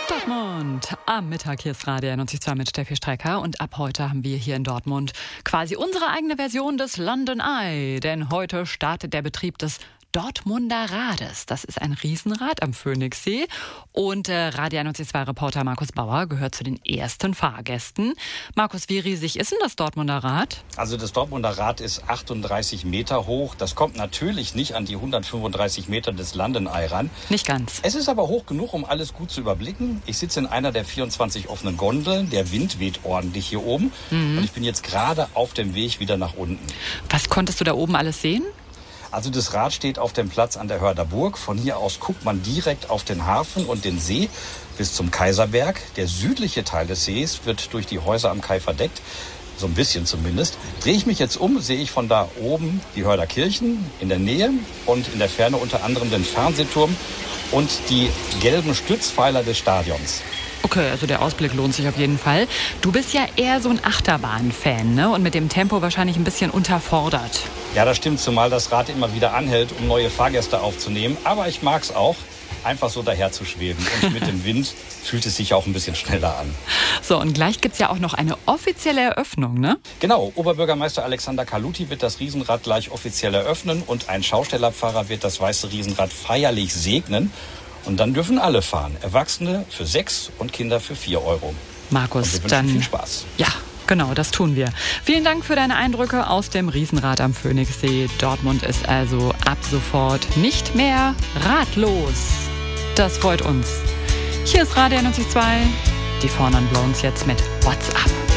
Dortmund. Am Mittag hier ist Radio 92 mit Steffi Strecker und ab heute haben wir hier in Dortmund quasi unsere eigene Version des London Eye. Denn heute startet der Betrieb des Dortmunder Rades. Das ist ein Riesenrad am Phoenixsee und Radio 92 Reporter Markus Bauer gehört zu den ersten Fahrgästen. Markus, wie riesig ist denn das Dortmunder Rad? Also das Dortmunder Rad ist 38 Meter hoch. Das kommt natürlich nicht an die 135 Meter des London Eye ran. Nicht ganz. Es ist aber hoch genug, um alles gut zu überblicken. Ich sitze in einer der 24 offenen Gondeln. Der Wind weht ordentlich hier oben. Und ich bin jetzt gerade auf dem Weg wieder nach unten. Was konntest du da oben alles sehen? Also das Rad steht auf dem Platz an der Hörder Burg. Von hier aus guckt man direkt auf den Hafen und den See bis zum Kaiserberg. Der südliche Teil des Sees wird durch die Häuser am Kai verdeckt. So ein bisschen zumindest. Drehe ich mich jetzt um, sehe ich von da oben die Hörder Kirchen in der Nähe und in der Ferne unter anderem den Fernsehturm und die gelben Stützpfeiler des Stadions. Okay, also der Ausblick lohnt sich auf jeden Fall. Du bist ja eher so ein Achterbahn-Fan, ne? Und mit dem Tempo wahrscheinlich ein bisschen unterfordert. Ja, das stimmt, zumal das Rad immer wieder anhält, um neue Fahrgäste aufzunehmen. Aber ich mag es auch, einfach so daher zu schweben. Und mit dem Wind fühlt es sich auch ein bisschen schneller an. So, und gleich gibt's ja auch noch eine offizielle Eröffnung, ne? Genau, Oberbürgermeister Alexander Kaluti wird das Riesenrad gleich offiziell eröffnen und ein Schaustellerpfarrer wird das weiße Riesenrad feierlich segnen. Und dann dürfen alle fahren. Erwachsene für 6 und Kinder für 4 Euro. Markus, und wir dann viel Spaß. Ja, genau, das tun wir. Vielen Dank für deine Eindrücke aus dem Riesenrad am Phoenixsee. Dortmund ist also ab sofort nicht mehr radlos. Das freut uns. Hier ist Radio 92. Die Four Non Blondes jetzt mit What's Up.